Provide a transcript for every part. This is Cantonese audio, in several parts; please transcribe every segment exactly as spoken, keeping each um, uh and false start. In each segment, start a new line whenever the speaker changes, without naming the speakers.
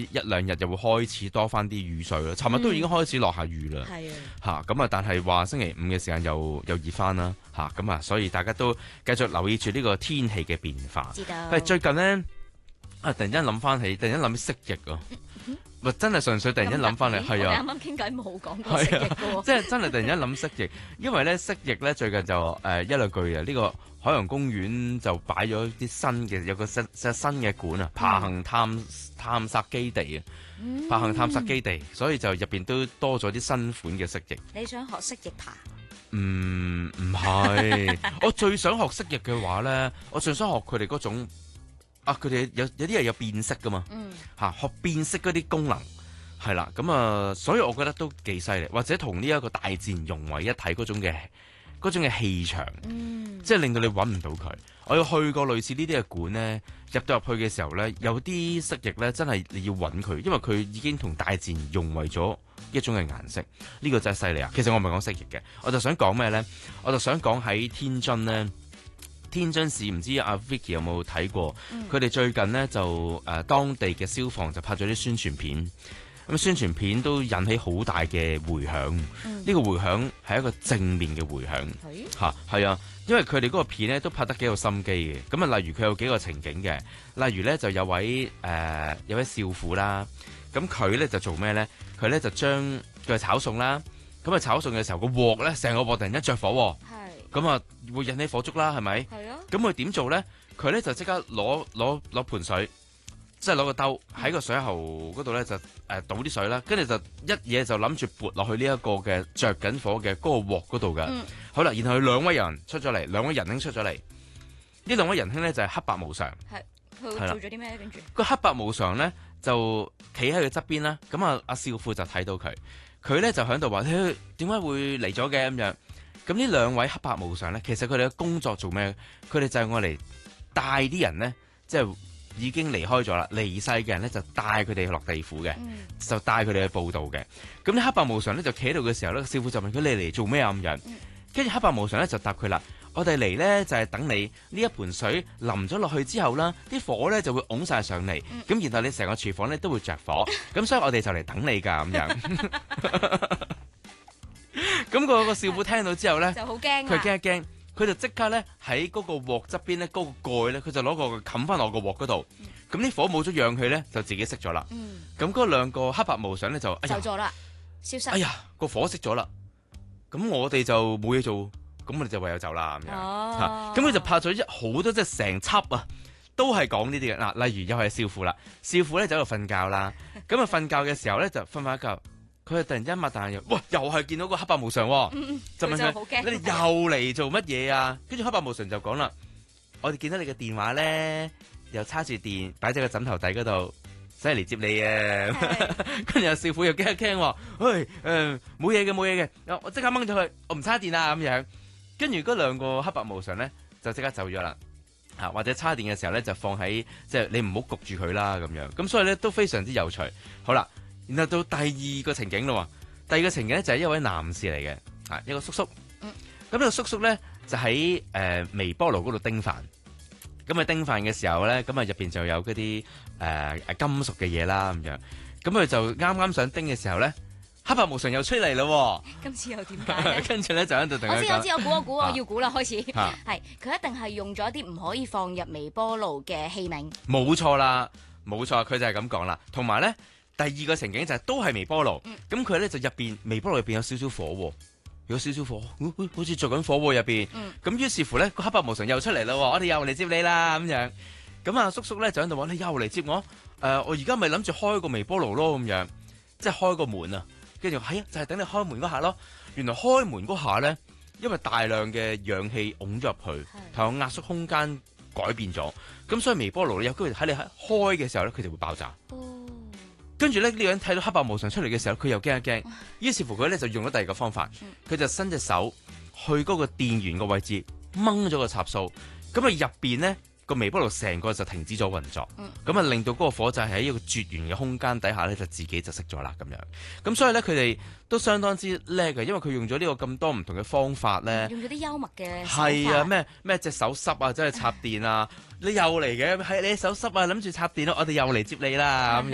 一兩日就會開始多翻啲雨水啦。尋日都已經開始落下雨啦。
係啊，
嚇咁啊！但係話星期五嘅時間又又熱翻啦。嚇咁啊！所以大家都繼續留意住呢個天氣嘅變化。
知道。
係最近呢，啊，突然間諗翻起，突然間諗起蜥蜴啊！咪真係純粹突然間諗翻嚟，係啊！
啱啱傾偈冇講過蜥蜴嘅喎。
即係真係突然間諗蜥蜴，因為咧蜥蜴咧最近就誒、呃、一兩句啊，呢、這個海洋公園就擺咗啲新嘅有個新新嘅館啊，爬行探探索基地啊，
嗯、
爬行探索基地，所以就入邊都多咗啲新款嘅蜥蜴。
你想學蜥蜴爬？
嗯，唔係，我最想學蜥蜴嘅話咧，我最想學佢哋嗰種。啊！佢哋有有啲係有變色噶嘛，嚇、
嗯
啊、學變色嗰啲功能係啦，咁啊，所以我覺得都幾犀利，或者同呢一個大自然融為一體嗰種嘅嗰種嘅氣場，
嗯、
即係令到你揾唔到佢。我有去過類似呢啲嘅館咧，入到入去嘅時候咧，有啲蜥蜴咧真係你要揾佢，因為佢已經同大自然融為咗一種嘅顏色。呢、呢個真係犀利啊！其實我唔係講蜥蜴嘅，我就想講咩咧？我就想講喺天津咧。天津市唔知阿 Vicky 有冇睇過？佢哋、嗯、最近呢，就誒、呃、當地嘅消防就拍咗啲宣傳片，咁宣傳片都引起好大嘅迴響。呢、嗯、個迴響係一個正面嘅迴響嚇，係是啊，因為佢哋嗰個片咧都拍得幾有心機嘅。咁啊，例如佢有幾個情景嘅，例如咧就有位誒、呃、有位少婦啦，咁佢咧就做咩咧？佢咧就將佢炒餸啦，咁啊炒餸嘅時候個鑊咧成個鑊突然間着火喎。咁啊，會引起火燭啦，係咪？係啊。咁佢點做咧？佢咧就即刻攞攞攞盆水，即係攞個兜喺個水喉嗰度咧就誒倒啲水啦，跟住就一嘢就諗住撥落去呢一個嘅着緊火嘅嗰個鑊嗰度嘅。嗯、好啦，然後佢兩位人出咗嚟，兩位仁兄出咗嚟。呢兩位仁兄咧就係黑白無常。係。佢做咗啲咩咧？跟住個黑白無常咧就企喺佢側邊啦。咁啊，阿少婦就睇到佢，佢咧就喺度話：點解會嚟咗嘅咁樣？咁呢兩位黑白無常咧，其實佢哋嘅工作做咩？佢哋就係愛嚟帶啲人咧，即係已經離開咗啦，離世嘅人咧就帶佢哋落地府嘅，嗯、就帶佢哋去報道嘅。咁啲黑白無常咧就企喺度嘅時候咧，師傅就問佢：你嚟做咩啊？咁樣，跟住黑白無常咧就答佢啦：我哋嚟咧就係、是、等你呢一盆水淋咗落去之後啦，啲火咧就會拱晒上嚟，咁、嗯、然後你成個廚房咧都會着火，咁所以我哋就嚟等你㗎咁樣。咁個個少婦聽到之後咧，就好驚，佢驚一驚，佢就即刻咧喺嗰個鑊側邊咧，嗰個蓋咧，佢就攞個冚翻落個鑊嗰度。咁啲、嗯、火冇咗氧氣咧，就自己熄咗啦。咁嗰、嗯、兩個黑白無常咧就哎咗啦，消失。哎呀，個火熄咗啦。咁我哋就冇嘢做，咁我哋就唯有走啦咁樣。哦，咁佢就拍咗一好多即係成輯啊，都係講呢啲嘅嗱。例如又係少婦啦，少婦咧就喺度瞓覺啦。咁啊瞓覺嘅時候咧就瞓翻一覺。佢係突然間擘大眼，哇！又係見到個黑白無常、哦，嗯、就問佢：你哋又嚟做乜嘢啊？跟住黑白無常就講啦：我哋見到你嘅電話咧，又叉住電，擺喺個枕頭底嗰度，使嚟接你啊！跟住阿少婦又驚一驚，話：喂，誒冇嘢嘅，冇嘢嘅，我即刻掹咗佢，我唔叉電啊咁樣。跟住嗰兩個黑白無常咧，就即刻走咗啦。嚇，或者叉電嘅時候咧，就放喺即係你唔好焗住佢啦咁樣。咁所以咧都非常之有趣。好啦。然後到第二個情景咯，第二個情景咧就係一位男士嚟嘅，啊一個叔叔，咁呢、嗯、個叔叔咧就喺誒、呃、微波爐嗰度叮飯，咁啊叮飯嘅時候咧，咁啊入邊就有嗰啲誒誒金屬嘅嘢啦咁樣，咁佢就啱啱想叮嘅時候咧，黑白無常又出嚟咯，
今次又點解？跟
住咧就喺度等佢。我知我知，
我估我估我要估啦，開始係佢一定係用咗一啲唔可以放入微波爐嘅器皿，冇
錯啦，冇錯，佢就係咁講啦，同埋咧。第二個情景就係、是、都係微波爐，咁佢咧就入邊微波爐入邊有少少火，有少少火，好似着緊火喎入邊。咁於、嗯、是乎咧個黑白無常又出嚟啦，我哋又嚟接你啦咁樣。咁啊叔叔咧就喺度話：你又嚟接我？誒、呃，我而家咪諗住開個微波爐咯咁樣，即係開個門啊。跟住係啊，就係、是、等你開門嗰下咯。原來開門嗰下咧，因為大量嘅氧氣拱咗入去，同埋壓縮空間改變咗，咁所以微波爐有機會喺你開嘅時候咧，佢就會爆炸。跟住咧呢個人睇到黑白無常出嚟嘅時候，佢又驚一驚，於是乎佢咧就用咗第二個方法，佢就伸隻手去嗰個電源個位置掹咗個插數，咁啊入邊咧個微波爐成個就停止咗運作，咁啊令到嗰個火掣喺一個絕緣嘅空間底下咧就自己就熄咗啦咁樣。咁所以咧佢哋都相當之叻嘅，因為佢用咗呢個咁多唔同嘅方法咧，
用咗啲幽默嘅手
法。係啊，咩咩隻手濕啊，真係插電啊，你又嚟嘅，係你手濕啊，諗住插電咯，我哋又嚟接你啦咁樣。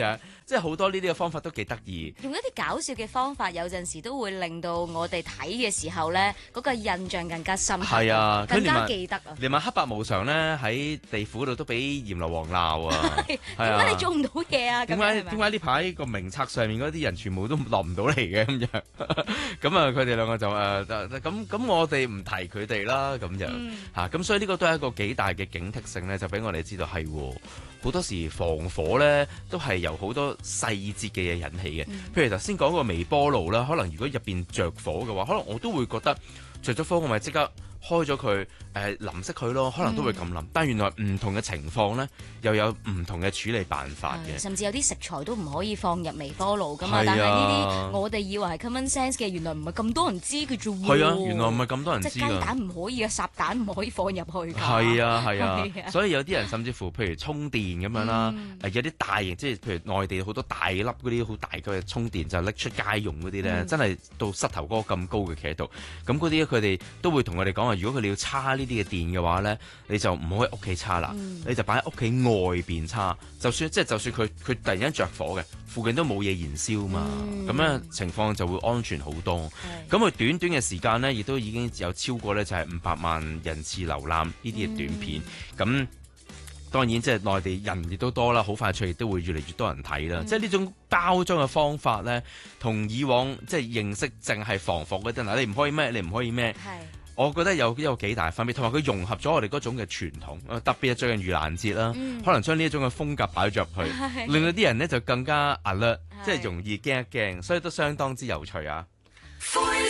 即係好多呢啲嘅方法都幾得意。
用一啲搞笑嘅方法，有陣時都會令到我哋睇嘅時候咧，嗰、嗰個印象更加深刻，
係啊，
更加記得啊。
連埋黑白無常咧喺地府度都俾閻羅王鬧啊！
點解你做唔到嘢啊？
點解點解呢排個名冊上面嗰啲人全部都落唔到嚟嘅咁樣？咁啊，佢哋兩個就誒咁咁，我哋唔提佢哋啦咁樣嚇。咁、嗯、所以呢個都係一個幾大嘅警惕性咧，就俾我哋知道係好多時防火咧都係由好多細節嘅嘢引起嘅。嗯、譬如頭先講個微波爐啦，可能如果入邊着火嘅話，可能我都會覺得着咗火，我咪即刻開咗佢，誒淋熄佢咯，可能都會咁諗。嗯、但係原來唔同嘅情況咧，又有唔同嘅處理辦法嘅。
甚至有啲食材都唔可以放入微波爐噶嘛。
啊、
但係呢啲我哋以為係 common sense 嘅，原來唔係咁多人知嘅啫喎。
係啊，原來唔係咁多人知㗎。
即係雞蛋唔可以嘅，烚蛋唔可以放入去㗎。
係啊係啊，啊所以有啲人甚至乎譬如充電咁樣啦，嗯、有啲大型即係譬如內地好多大粒嗰啲好大嘅充電就拎出街用嗰啲咧，嗯、真係到膝頭哥咁高嘅企喺度。咁嗰啲佢哋都會同我哋講話，如果佢哋要叉呢啲嘅電嘅話咧，你就唔好喺屋企叉啦，嗯、你就擺喺屋企外邊叉。就算即係就算佢佢突然間着火嘅，附近都冇嘢燃燒嘛，咁樣、嗯、情況就會安全好多。咁佢是短短嘅時間咧，亦都已經有超過咧就係五百萬人次瀏覽呢啲嘅短片。咁、嗯、當然即係內地人亦都多啦，好快脆亦都會越嚟越多人睇啦。嗯、即係呢種包裝嘅方法咧，同以往即係認識淨係防火嗰啲嗱，你唔可以咩，你唔可以咩。我覺得有有幾大分別，同埋佢融合咗我哋嗰種嘅傳統，特別係最近盂蘭節啦，嗯、可能將呢一種嘅風格擺咗入去，是令到啲人呢就更加 alert，即係容易驚一驚，所以都相當之有趣啊！